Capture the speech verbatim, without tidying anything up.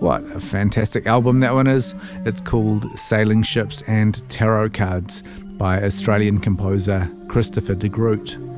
What a fantastic album that one is. It's called Sailing Ships and Tarot Cards by Australian composer Christopher de Groot.